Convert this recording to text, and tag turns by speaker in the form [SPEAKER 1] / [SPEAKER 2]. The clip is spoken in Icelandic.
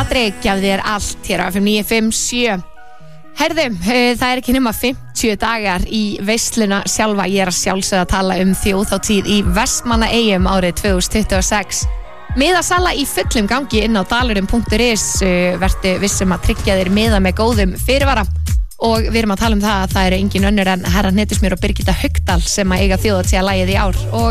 [SPEAKER 1] Adri, gjafði þér allt hér á FM 957. Herðum, það ekki nema 50 dagar í veisluna sjálfa. Ég að sjálfsögða að tala þjóðhátíð í Vestmannaeyjum árið 2026. Miðasala í fullum gangi inn á dalurum.is. Vertu vissum að tryggja þér miða með góðum fyrirvara. Og við erum að tala það að það engin önnur en herra Hnetusmjör og Birgitta Haugdal sem að eiga þjóðhátíðarlagið í ár. Og